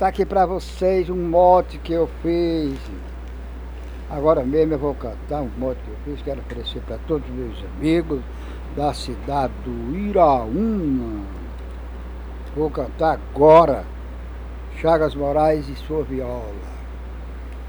cantar aqui pra vocês um mote que eu fiz. Agora mesmo eu vou cantar um mote que eu fiz, quero oferecer para todos os meus amigos da cidade do Iraúna. Vou cantar agora Chagas Moraes e sua viola.